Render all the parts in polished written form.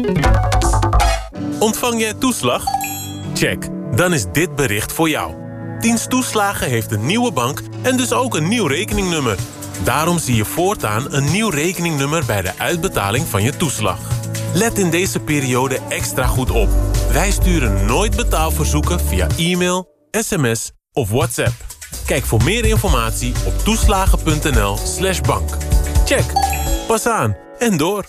Ontvang jij toeslag? Check, dan is dit bericht voor jou. Dienst Toeslagen heeft een nieuwe bank en dus ook een nieuw rekeningnummer. Daarom zie je voortaan een nieuw rekeningnummer bij de uitbetaling van je toeslag. Let in deze periode extra goed op. Wij sturen nooit betaalverzoeken via e-mail, sms of WhatsApp. Kijk voor meer informatie op toeslagen.nl/bank. Check, pas aan en door.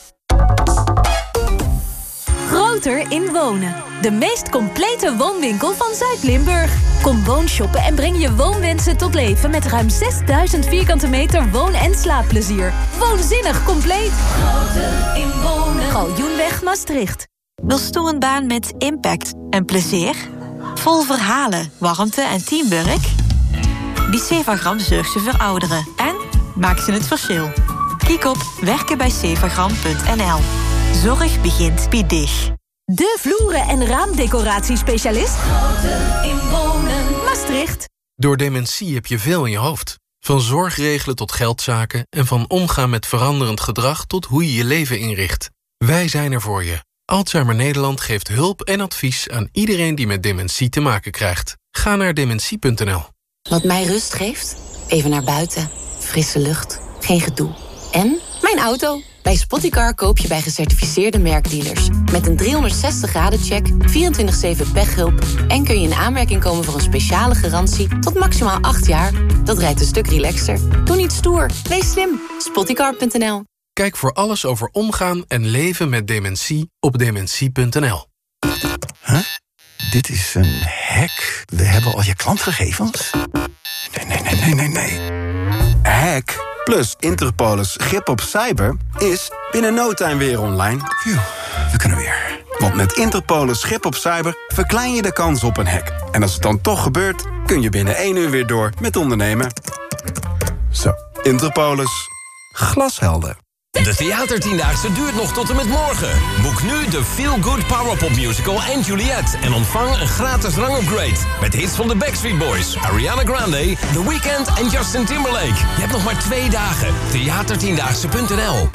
Groter in wonen. De meest complete woonwinkel van Zuid-Limburg. Kom woonshoppen en breng je woonwensen tot leven met ruim 6000 vierkante meter woon- en slaapplezier. Woonzinnig compleet. Groter in wonen. Galjoenweg, Maastricht. Wil een baan met impact en plezier? Vol verhalen, warmte en teamwork? Bicevagram zorgt ze voor ouderen en maakt ze het verschil. Kijk op werkenbijcevagram.nl. Zorg begint bij dich. De vloeren- en raamdecoratiespecialist. Groter in wonen. Maastricht. Door dementie heb je veel in je hoofd. Van zorgregelen tot geldzaken en van omgaan met veranderend gedrag tot hoe je je leven inricht. Wij zijn er voor je. Alzheimer Nederland geeft hulp en advies aan iedereen die met dementie te maken krijgt. Ga naar dementie.nl. Wat mij rust geeft? Even naar buiten. Frisse lucht. Geen gedoe. En mijn auto. Bij Spottycar koop je bij gecertificeerde merkdealers. Met een 360-graden-check, 24/7 pechhulp... en kun je in aanmerking komen voor een speciale garantie tot maximaal 8 jaar. Dat rijdt een stuk relaxter. Doe niet stoer. Wees slim. Spottycar.nl. Kijk voor alles over omgaan en leven met dementie op dementie.nl. Huh? Dit is een hack. We hebben al je klantgegevens? Nee. Hack plus Interpolis grip op cyber is binnen no time weer online. Phew, we kunnen weer. Want met Interpolis grip op cyber verklein je de kans op een hack. En als het dan toch gebeurt, kun je binnen 1 uur weer door met ondernemen. Zo, Interpolis. Glashelder. De Theatertiendaagse duurt nog tot en met morgen. Boek nu de Feel Good Powerpop Musical en Juliet en ontvang een gratis rangupgrade. Met hits van de Backstreet Boys, Ariana Grande, The Weeknd en Justin Timberlake. Je hebt nog maar 2 dagen. Theatertiendaagse.nl.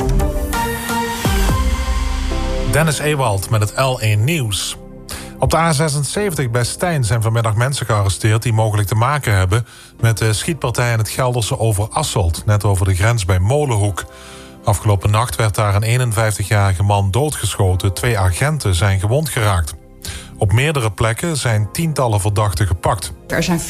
Dennis Ewald met het L1 Nieuws. Op de A76 bij Stijn zijn vanmiddag mensen gearresteerd die mogelijk te maken hebben met de schietpartij in het Gelderse Overasselt, net over de grens bij Molenhoek. Afgelopen nacht werd daar een 51-jarige man doodgeschoten. 2 agenten zijn gewond geraakt. Op meerdere plekken zijn tientallen verdachten gepakt. Er zijn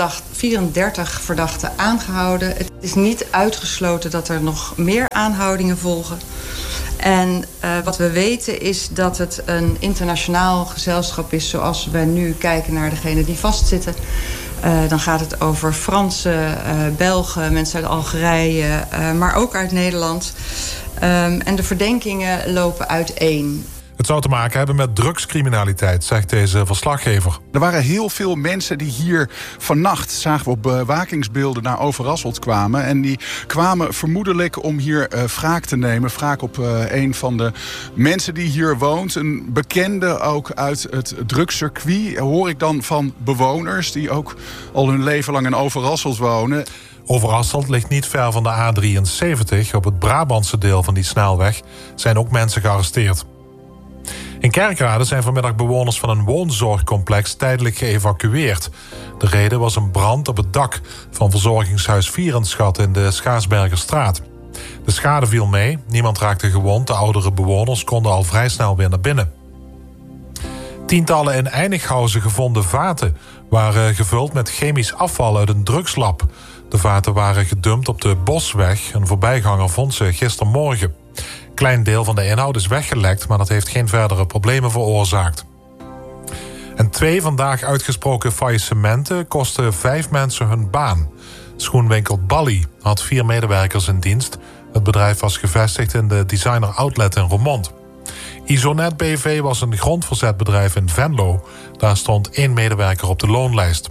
34 verdachten aangehouden. Het is niet uitgesloten dat er nog meer aanhoudingen volgen. En wat we weten is dat het een internationaal gezelschap is, zoals we nu kijken naar degenen die vastzitten. Dan gaat het over Fransen, Belgen, mensen uit Algerije, maar ook uit Nederland. En de verdenkingen lopen uiteen. Het zou te maken hebben met drugscriminaliteit, zegt deze verslaggever. Er waren heel veel mensen die hier vannacht, zagen we op bewakingsbeelden, naar Overasselt kwamen. En die kwamen vermoedelijk om hier wraak te nemen. Wraak op een van de mensen die hier woont. Een bekende ook uit het drugscircuit. Hoor ik dan van bewoners die ook al hun leven lang in Overasselt wonen. Overasselt ligt niet ver van de A73. Op het Brabantse deel van die snelweg zijn ook mensen gearresteerd. In Kerkrade zijn vanmiddag bewoners van een woonzorgcomplex tijdelijk geëvacueerd. De reden was een brand op het dak van verzorgingshuis Vierenschat in de Schaarsbergerstraat. De schade viel mee, niemand raakte gewond, de oudere bewoners konden al vrij snel weer naar binnen. Tientallen in Einighausen gevonden vaten waren gevuld met chemisch afval uit een drugslab. De vaten waren gedumpt op de Bosweg, een voorbijganger vond ze gistermorgen. Klein deel van de inhoud is weggelekt, maar dat heeft geen verdere problemen veroorzaakt. En 2 vandaag uitgesproken faillissementen kosten 5 mensen hun baan. Schoenwinkel Bally had 4 medewerkers in dienst. Het bedrijf was gevestigd in de Designer Outlet in Roermond. Isonet BV was een grondverzetbedrijf in Venlo. Daar stond 1 medewerker op de loonlijst.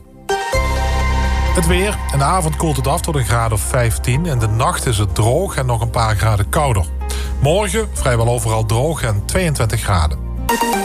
Het weer. In de avond koelt het af tot een graad of 15. In de nacht is het droog en nog een paar graden kouder. Morgen vrijwel overal droog en 22 graden.